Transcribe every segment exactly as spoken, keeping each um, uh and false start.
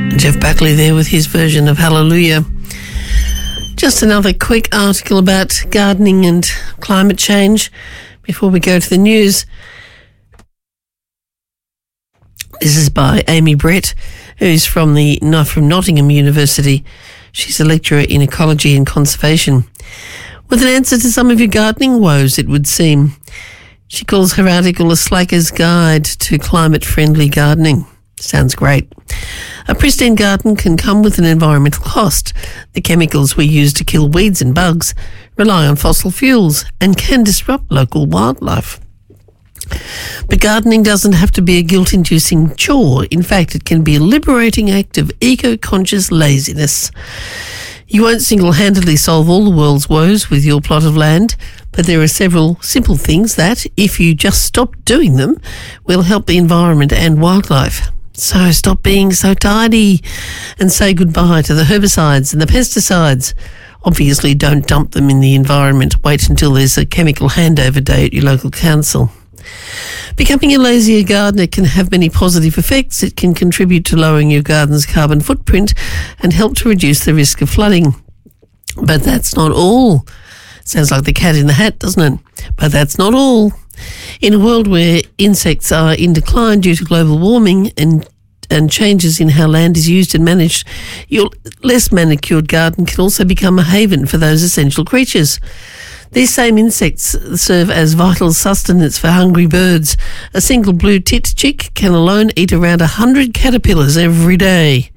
Jeff Buckley there with his version of Hallelujah. Just another quick article about gardening and climate change before we go to the news. This is by Amy Brett, who's from the from Nottingham University. She's a lecturer in ecology and conservation. With an answer to some of your gardening woes, it would seem. She calls her article a slacker's guide to climate-friendly gardening. Sounds great. A pristine garden can come with an environmental cost. The chemicals we use to kill weeds and bugs rely on fossil fuels and can disrupt local wildlife. But gardening doesn't have to be a guilt-inducing chore. In fact, it can be a liberating act of eco-conscious laziness. You won't single-handedly solve all the world's woes with your plot of land, but there are several simple things that, if you just stop doing them, will help the environment and wildlife. So stop being so tidy and say goodbye to the herbicides and the pesticides. Obviously, don't dump them in the environment. Wait until there's a chemical handover day at your local council. Becoming a lazier gardener can have many positive effects. It can contribute to lowering your garden's carbon footprint and help to reduce the risk of flooding. But that's not all. Sounds like the cat in the hat, doesn't it? But that's not all. In a world where insects are in decline due to global warming and and changes in how land is used and managed, your less manicured garden can also become a haven for those essential creatures. These same insects serve as vital sustenance for hungry birds. A single blue-tipped chick can alone eat around one hundred caterpillars every day.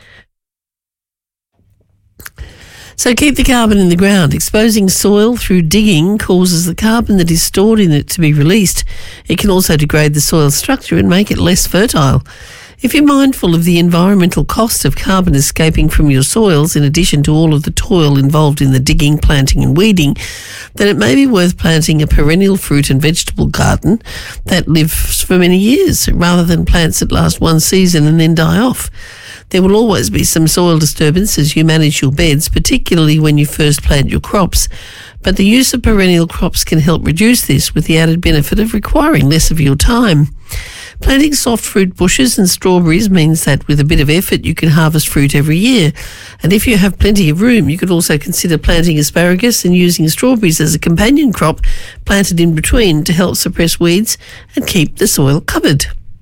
So keep the carbon in the ground. Exposing soil through digging causes the carbon that is stored in it to be released. It can also degrade the soil structure and make it less fertile. If you're mindful of the environmental cost of carbon escaping from your soils, in addition to all of the toil involved in the digging, planting and weeding, then it may be worth planting a perennial fruit and vegetable garden that lives for many years, rather than plants that last one season and then die off. There will always be some soil disturbance as you manage your beds, particularly when you first plant your crops, but the use of perennial crops can help reduce this with the added benefit of requiring less of your time. Planting soft fruit bushes and strawberries means that with a bit of effort you can harvest fruit every year. And if you have plenty of room, you could also consider planting asparagus and using strawberries as a companion crop planted in between to help suppress weeds and keep the soil covered.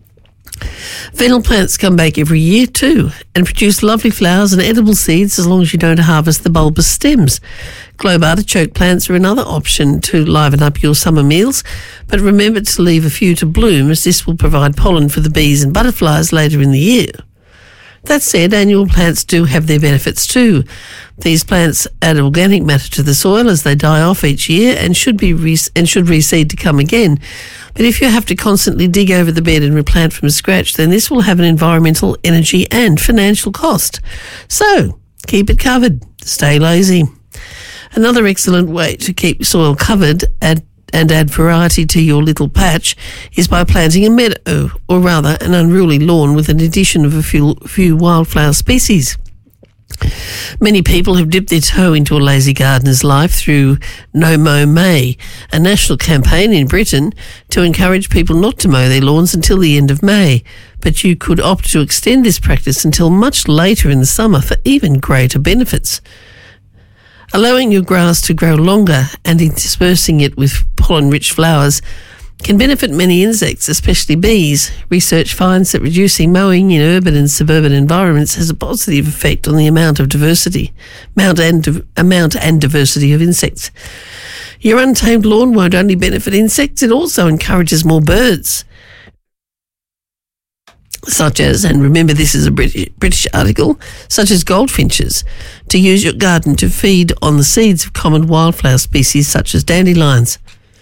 Fennel plants come back every year too and produce lovely flowers and edible seeds as long as you don't harvest the bulbous stems. Globe artichoke plants are another option to liven up your summer meals, but remember to leave a few to bloom, as this will provide pollen for the bees and butterflies later in the year. That said, annual plants do have their benefits too. These plants add organic matter to the soil as they die off each year and should be re- and should reseed to come again. But if you have to constantly dig over the bed and replant from scratch, then this will have an environmental, energy and financial cost. So, keep it covered. Stay lazy. Another excellent way to keep soil covered add, and add variety to your little patch is by planting a meadow, or rather an unruly lawn with an addition of a few, few wildflower species. Many people have dipped their toe into a lazy gardener's life through No Mow May, a national campaign in Britain to encourage people not to mow their lawns until the end of May. But you could opt to extend this practice until much later in the summer for even greater benefits. Allowing your grass to grow longer and interspersing it with pollen-rich flowers can benefit many insects, especially bees. Research finds that reducing mowing in urban and suburban environments has a positive effect on the amount of diversity, amount and, amount and diversity of insects. Your untamed lawn won't only benefit insects, it also encourages more birds. Such as, and remember this is a British, British article, such as goldfinches, to use your garden to feed on the seeds of common wildflower species such as dandelions.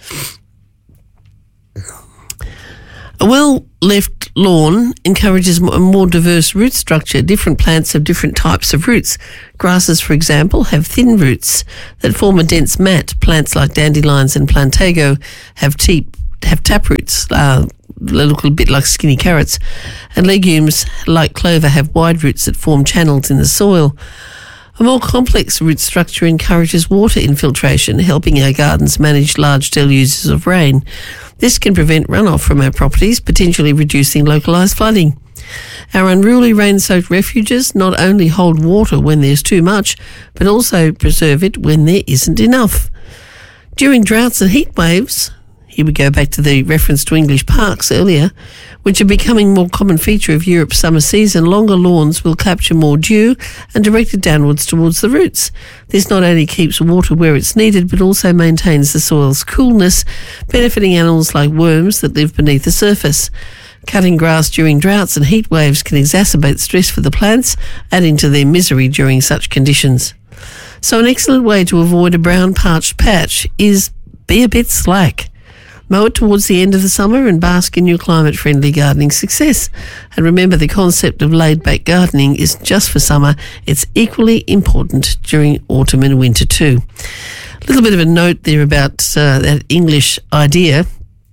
A well-left lawn encourages a more diverse root structure. Different plants have different types of roots. Grasses, for example, have thin roots that form a dense mat. Plants like dandelions and plantago have, te- have taproots, uh, they look a bit like skinny carrots, and legumes like clover have wide roots that form channels in the soil. A more complex root structure encourages water infiltration, helping our gardens manage large deluges of rain. This can prevent runoff from our properties, potentially reducing localised flooding. Our unruly rain-soaked refuges not only hold water when there's too much, but also preserve it when there isn't enough. During droughts and heat waves, here we go back to the reference to English parks earlier, which are becoming a more common feature of Europe's summer season, longer lawns will capture more dew and direct it downwards towards the roots. This not only keeps water where it's needed, but also maintains the soil's coolness, benefiting animals like worms that live beneath the surface. Cutting grass during droughts and heat waves can exacerbate stress for the plants, adding to their misery during such conditions. So an excellent way to avoid a brown parched patch is be a bit slack. Mow it towards the end of the summer and bask in your climate-friendly gardening success. And remember, the concept of laid-back gardening is just for summer. It's equally important during autumn and winter too. A little bit of a note there about uh, that English idea.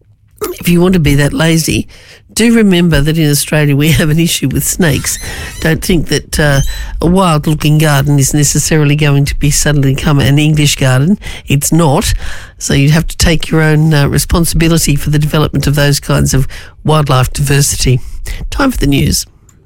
If you want to be that lazy, do remember that in Australia we have an issue with snakes. Don't think that uh, a wild-looking garden is necessarily going to be suddenly become an English garden. It's not. So you have to take your own uh, responsibility for the development of those kinds of wildlife diversity. Time for the news.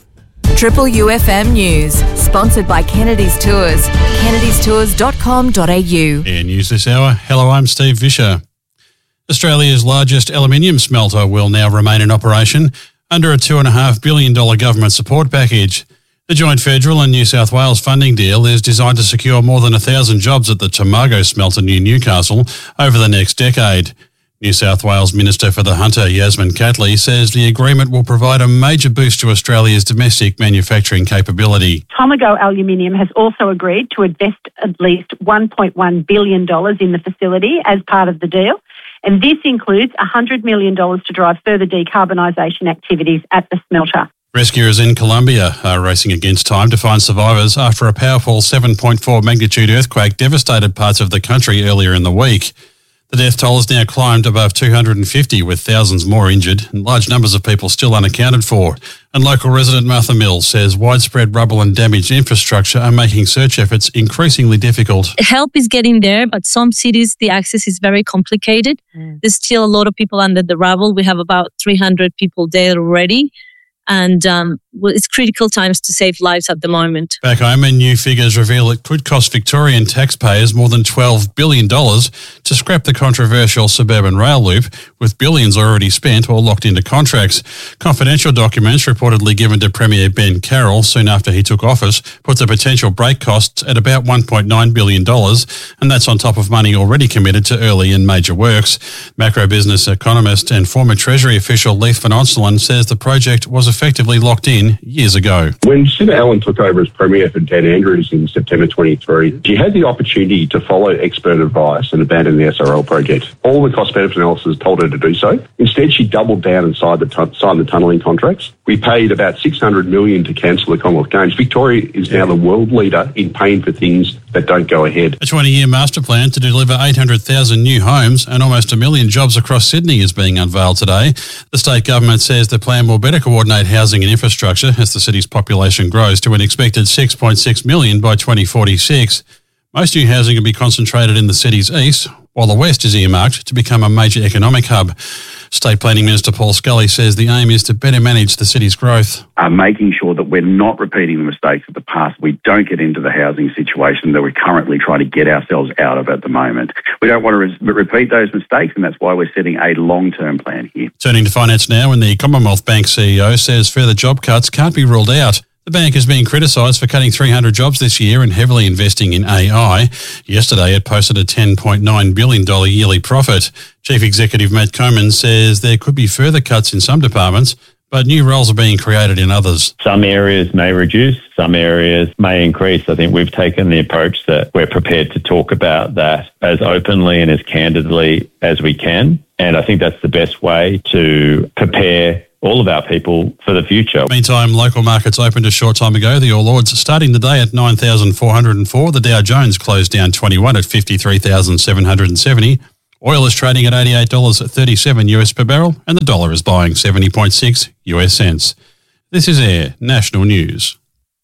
Triple U F M News, sponsored by Kennedy's Tours, kennedys tours dot com dot a u. Air News this hour. Hello, I'm Steve Vischer. Australia's largest aluminium smelter will now remain in operation under a two point five billion dollars government support package. The joint federal and New South Wales funding deal is designed to secure more than one thousand jobs at the Tomago smelter near Newcastle over the next decade. New South Wales Minister for the Hunter, Yasmin Catley, says the agreement will provide a major boost to Australia's domestic manufacturing capability. Tomago Aluminium has also agreed to invest at least one point one billion dollars in the facility as part of the deal. And this includes one hundred million dollars to drive further decarbonisation activities at the smelter. Rescuers in Colombia are racing against time to find survivors after a powerful seven point four magnitude earthquake devastated parts of the country earlier in the week. The death toll has now climbed above two hundred fifty, with thousands more injured and large numbers of people still unaccounted for. And local resident Martha Mills says widespread rubble and damaged infrastructure are making search efforts increasingly difficult. Help is getting there, but some cities, the access is very complicated. Mm. There's still a lot of people under the rubble. We have about three hundred people there already. And um, well, it's critical times to save lives at the moment. Back home, and new figures reveal it could cost Victorian taxpayers more than twelve billion dollars to scrap the controversial suburban rail loop, with billions already spent or locked into contracts. Confidential documents reportedly given to Premier Ben Carroll soon after he took office put the potential break costs at about one point nine billion dollars, and that's on top of money already committed to early and major works. Macro business economist and former Treasury official Leith Van Onselen says the project was effectively locked in years ago. When Senator Allen took over as Premier for Dan Andrews in September twenty-three, she had the opportunity to follow expert advice and abandon the S R L project. All the cost-benefit analysis told her to do so. Instead, she doubled down and signed the, t- signed the tunnelling contracts. We paid about six hundred million dollars to cancel the Commonwealth Games. Victoria is now the world leader in paying for things that don't go ahead. A twenty-year master plan to deliver eight hundred thousand new homes and almost a million jobs across Sydney is being unveiled today. The state government says the plan will better coordinate housing and infrastructure as the city's population grows to an expected six point six million by twenty forty-six. Most new housing will be concentrated in the city's east, while the west is earmarked to become a major economic hub. State Planning Minister Paul Scully says the aim is to better manage the city's growth. Uh, making sure that we're not repeating the mistakes of the past. We don't get into the housing situation that we're currently trying to get ourselves out of at the moment. We don't want to re- repeat those mistakes, and that's why we're setting a long-term plan here. Turning to finance now, and the Commonwealth Bank C E O says further job cuts can't be ruled out. The bank is being criticised for cutting three hundred jobs this year and heavily investing in A I. Yesterday, it posted a ten point nine billion dollars yearly profit. Chief Executive Matt Coman says there could be further cuts in some departments, but new roles are being created in others. Some areas may reduce, some areas may increase. I think we've taken the approach that we're prepared to talk about that as openly and as candidly as we can. And I think that's the best way to prepare all of our people for the future. Meantime, local markets opened a short time ago. The All Ords starting the day at nine thousand four hundred four. The Dow Jones closed down twenty-one at fifty-three thousand seven hundred seventy. Oil is trading at eighty-eight dollars thirty-seven US per barrel, and the dollar is buying seventy point six US cents. This is Air National News.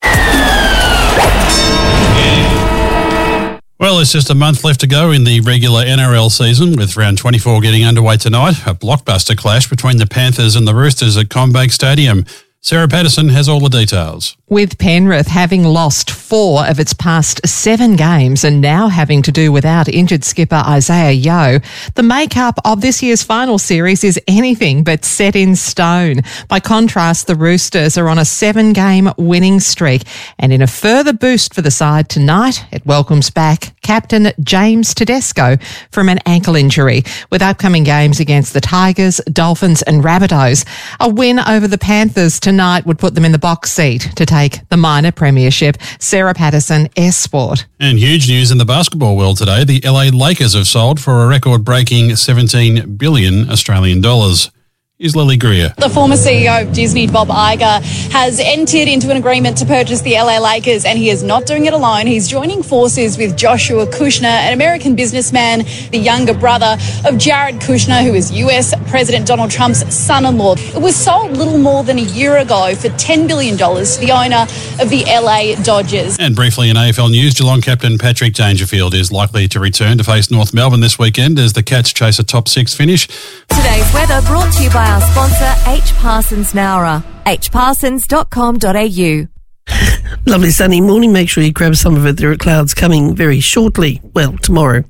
Well, it's just a month left to go in the regular N R L season, with round twenty-four getting underway tonight. A blockbuster clash between the Panthers and the Roosters at CommBank Stadium. Sarah Patterson has all the details. With Penrith having lost four of its past seven games and now having to do without injured skipper Isaiah Yeo, the makeup of this year's final series is anything but set in stone. By contrast, the Roosters are on a seven-game winning streak, and in a further boost for the side tonight, it welcomes back captain James Tedesco from an ankle injury. With upcoming games against the Tigers, Dolphins and Rabbitohs, a win over the Panthers tonight would put them in the box seat to take the minor premiership. Sarah Patterson, S Sport. And huge news in the basketball world today. The L A Lakers have sold for a record-breaking seventeen billion Australian dollars. Is Lily Greer. The former C E O of Disney, Bob Iger, has entered into an agreement to purchase the L A Lakers, and he is not doing it alone. He's joining forces with Joshua Kushner, an American businessman, the younger brother of Jared Kushner, who is U S President Donald Trump's son-in-law. It was sold little more than a year ago for ten billion dollars to the owner of the L A Dodgers. And briefly in A F L news, Geelong captain Patrick Dangerfield is likely to return to face North Melbourne this weekend as the Cats chase a top six finish. Today's weather brought to you by our sponsor, H. Parsons Nowra, h parsons dot com dot a u. Lovely sunny morning. Make sure you grab some of it. There are clouds coming very shortly. Well, tomorrow.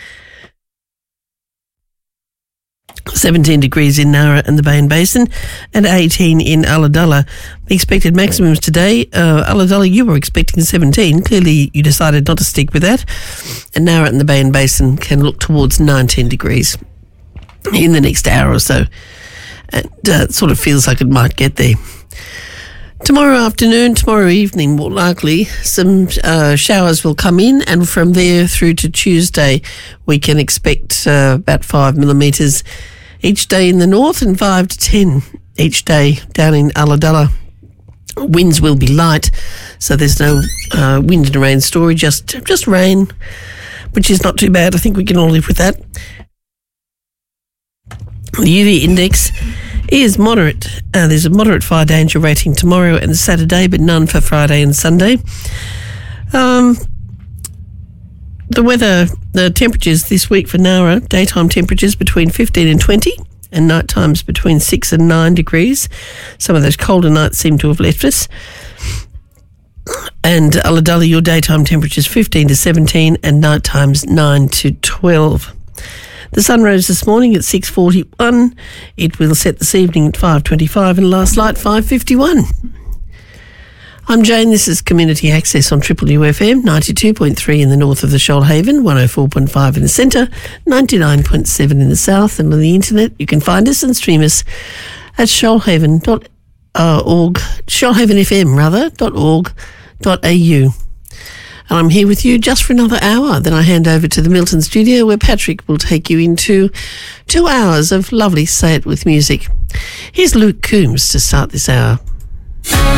seventeen degrees in Nowra and the Bain Basin and eighteen in Ulladulla. The expected maximums today, uh, Ulladulla, you were expecting seventeen. Clearly you decided not to stick with that. And Nowra and the Bain Basin can look towards nineteen degrees in the next hour or so. And uh, it sort of feels like it might get there. Tomorrow afternoon, tomorrow evening, more likely, some uh, showers will come in, and from there through to Tuesday, we can expect uh, about five millimetres each day in the north and five to ten each day down in Ulladulla. Winds will be light, so there's no uh, wind and rain story, just just rain, which is not too bad. I think we can all live with that. The U V index is moderate. Uh, there's a moderate fire danger rating tomorrow and Saturday, but none for Friday and Sunday. Um, the weather, the temperatures this week for Nowra, daytime temperatures between fifteen and twenty, and night times between six and nine degrees. Some of those colder nights seem to have left us. And Ulladulla, your daytime temperatures fifteen to seventeen, and night times nine to twelve. The sun rose this morning at six forty-one. It will set this evening at five twenty-five and last light five fifty-one. I'm Jane. This is Community Access on Triple U F M, ninety-two point three in the north of the Shoalhaven, one oh four point five in the centre, ninety-nine point seven in the south, and on the internet you can find us and stream us at shoalhaven dot org, shoalhaven f m rather, dot org dot a u. And I'm here with you just for another hour. Then I hand over to the Milton studio where Patrick will take you into two hours of lovely Say It With music. Here's Luke Coombs to start this hour.